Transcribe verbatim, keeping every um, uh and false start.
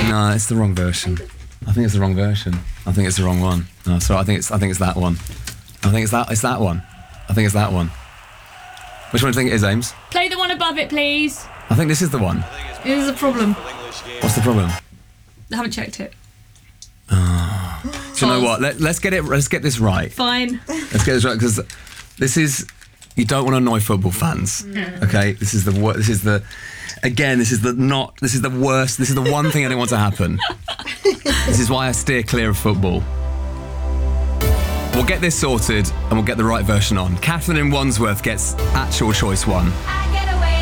No, it's the wrong version. I think it's the wrong version. I think it's the wrong one. No, sorry. I think it's. I think it's that one. I think it's that. It's that one. I think it's that one. Which one do you think it is, Ames? Play the one above it, please. I think this is the one. There's a problem. What's the problem? I haven't checked it. Oh. Do you know what? Let, let's get it. Let's get this right. Fine. Let's get this right because this is. You don't want to annoy football fans. Mm. Okay. This is the. wor- This is the. Again, this is the not. This is the worst. This is the one thing I don't want to happen. This is why I steer clear of football. We'll get this sorted and we'll get the right version on. Catherine in Wandsworth gets actual choice one.